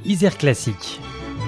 Isère Classique,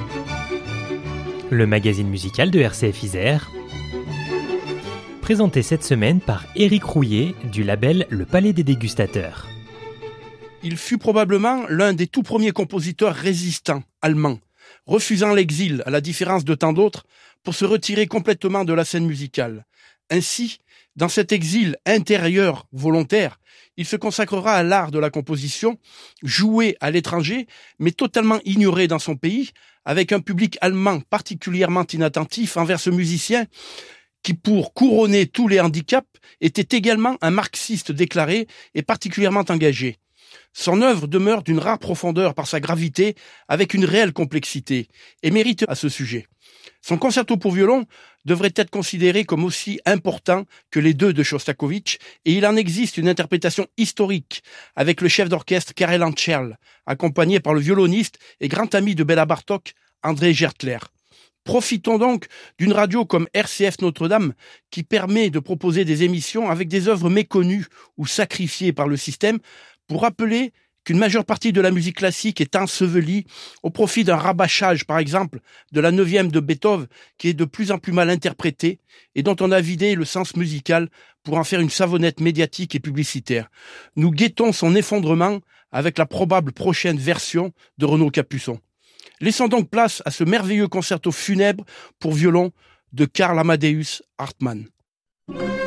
le magazine musical de RCF Isère, présenté cette semaine par Éric Rouillet du label Le Palais des Dégustateurs. Il fut probablement l'un des tout premiers compositeurs résistants allemands, refusant l'exil à la différence de tant d'autres pour se retirer complètement de la scène musicale. Ainsi, dans cet exil intérieur volontaire, il se consacrera à l'art de la composition, joué à l'étranger, mais totalement ignoré dans son pays, avec un public allemand particulièrement inattentif envers ce musicien qui, pour couronner tous les handicaps, était également un marxiste déclaré et particulièrement engagé. Son œuvre demeure d'une rare profondeur par sa gravité, avec une réelle complexité, et mérite à ce sujet. Son concerto pour violon devrait être considéré comme aussi important que les deux de Shostakovich, et il en existe une interprétation historique avec le chef d'orchestre Karel Ančerl, accompagné par le violoniste et grand ami de Béla Bartók, André Gertler. Profitons donc d'une radio comme RCF Notre-Dame qui permet de proposer des émissions avec des œuvres méconnues ou sacrifiées par le système pour rappeler qu'une majeure partie de la musique classique est ensevelie au profit d'un rabâchage, par exemple, de la 9e de Beethoven, qui est de plus en plus mal interprétée et dont on a vidé le sens musical pour en faire une savonnette médiatique et publicitaire. Nous guettons son effondrement avec la probable prochaine version de Renaud Capuçon. Laissons donc place à ce merveilleux concerto funèbre pour violon de Karl Amadeus Hartmann.